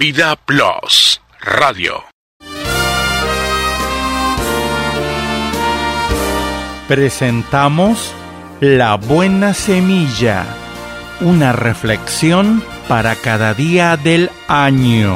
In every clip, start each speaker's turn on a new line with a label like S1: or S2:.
S1: Vida Plus Radio.
S2: Presentamos La Buena Semilla, una reflexión para cada día del año.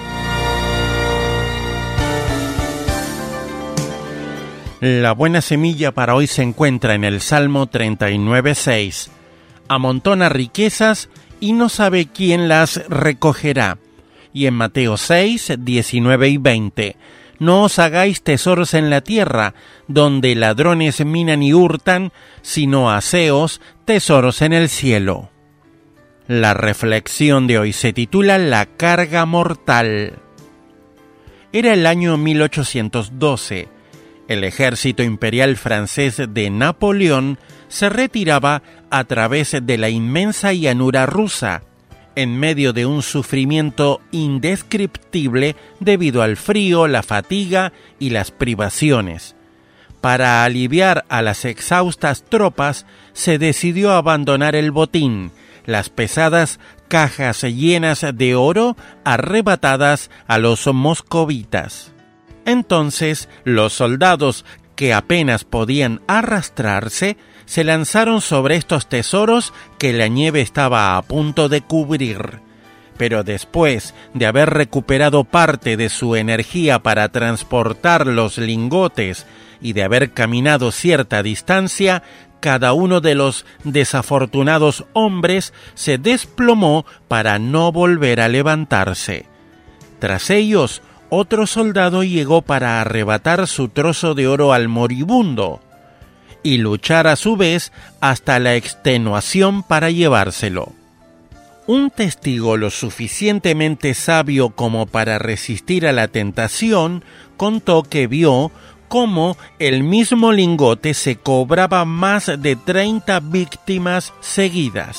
S2: La buena semilla para hoy se encuentra en el Salmo 39:6. Amontona riquezas y no sabe quién las recogerá. Y en Mateo 6:19 y 20. No os hagáis tesoros en la tierra, donde ladrones minan y hurtan, sino haceos tesoros en el cielo. La reflexión de hoy se titula La carga mortal. Era el año 1812. El ejército imperial francés de Napoleón se retiraba a través de la inmensa llanura rusa, en medio de un sufrimiento indescriptible debido al frío, la fatiga y las privaciones. Para aliviar a las exhaustas tropas, se decidió abandonar el botín, las pesadas cajas llenas de oro arrebatadas a los moscovitas. Entonces, los soldados, que apenas podían arrastrarse, se lanzaron sobre estos tesoros que la nieve estaba a punto de cubrir. Pero después de haber recuperado parte de su energía para transportar los lingotes y de haber caminado cierta distancia, cada uno de los desafortunados hombres se desplomó para no volver a levantarse. Tras ellos, otro soldado llegó para arrebatar su trozo de oro al moribundo y luchar a su vez hasta la extenuación para llevárselo. Un testigo lo suficientemente sabio como para resistir a la tentación contó que vio cómo el mismo lingote se cobraba más de 30 víctimas seguidas.